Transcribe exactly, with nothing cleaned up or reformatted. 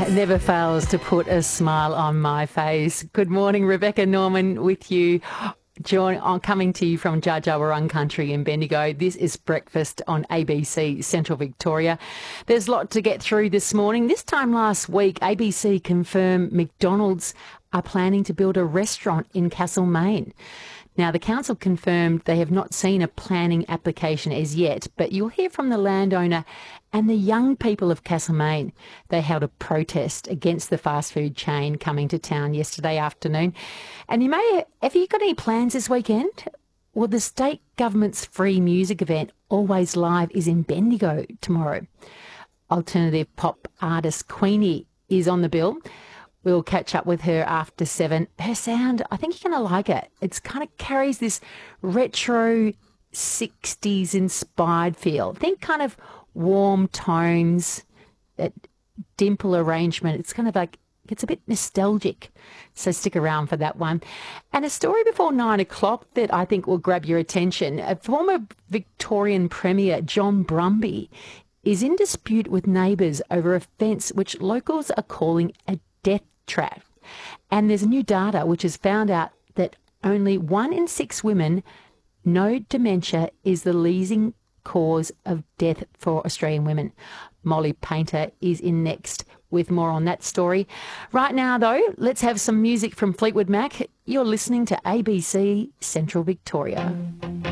It never fails to put a smile on my face. Good morning, Rebecca Norman with you. Join, I'm coming to you from Dja Dja Wurrung country in Bendigo. This is Breakfast on A B C Central Victoria. There's a lot to get through this morning. This time last week, A B C confirmed McDonald's are planning to build a restaurant in Castlemaine. Now, the council confirmed they have not seen a planning application as yet, but you'll hear from the landowner and the young people of Castlemaine. They held a protest against the fast food chain coming to town yesterday afternoon. And you may, have you got any plans this weekend? Well, the state government's free music event, Always Live, is in Bendigo tomorrow. Alternative pop artist Queenie is on the bill. We'll catch up with her after seven. Her sound, I think you're going to like it. It's kind of carries this retro sixties inspired feel. Think kind of warm tones, that dimple arrangement. It's kind of like, it's a bit nostalgic. So stick around for that one. And a story before nine o'clock that I think will grab your attention. A former Victorian Premier, John Brumby, is in dispute with neighbours over a fence which locals are calling a death trap. And there's new data which has found out that only one in six women know dementia is the leading cause of death for Australian women. Molly Painter is in next with more on that story. Right now, though, let's have some music from Fleetwood Mac. You're listening to A B C Central Victoria.